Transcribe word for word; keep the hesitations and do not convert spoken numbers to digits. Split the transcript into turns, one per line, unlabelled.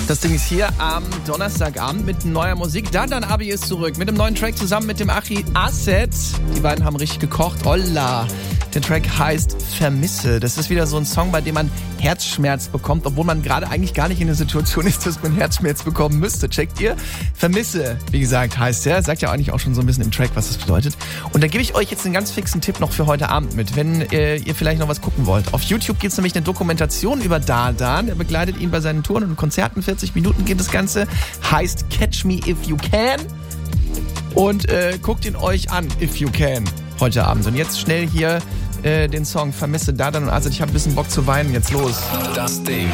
Das Ding ist hier am Donnerstagabend mit neuer Musik. Dann dann Abi ist zurück mit einem neuen Track zusammen mit dem Achi Asset. Die beiden haben richtig gekocht. Holla. Der Track heißt Vermisse. Das ist wieder so ein Song, bei dem man Herzschmerz bekommt, obwohl man gerade eigentlich gar nicht in der Situation ist, dass man Herzschmerz bekommen müsste. Checkt ihr? Vermisse, wie gesagt, heißt der. Sagt ja eigentlich auch schon so ein bisschen im Track, was das bedeutet. Und da gebe ich euch jetzt einen ganz fixen Tipp noch für heute Abend mit, wenn äh, ihr vielleicht noch was gucken wollt. Auf YouTube gibt es nämlich eine Dokumentation über Dardan. Der begleitet ihn bei seinen Touren und Konzerten. vierzig Minuten geht das Ganze. Heißt Catch Me If You Can. Und äh, guckt ihn euch an, If You Can, heute Abend. Und jetzt schnell hier äh, den Song Vermisse Dardan und Asset. Ich habe ein bisschen Bock zu weinen. Jetzt los.
Das Ding.